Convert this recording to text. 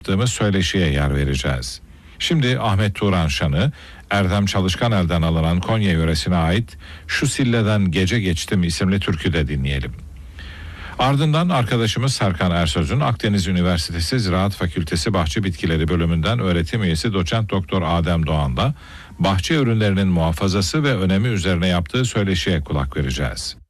yaptığımız söyleşiye yer vereceğiz. Şimdi Ahmet Turan Şan'ı Erdem Çalışkanel'den alınan Konya yöresine ait "Şu Sille'den Gece Geçtim" isimli türküde dinleyelim. Ardından arkadaşımız Serkan Ersöz'ün Akdeniz Üniversitesi Ziraat Fakültesi Bahçe Bitkileri bölümünden öğretim üyesi doçent doktor Adem Doğan'la bahçe ürünlerinin muhafazası ve önemi üzerine yaptığı söyleşiye kulak vereceğiz.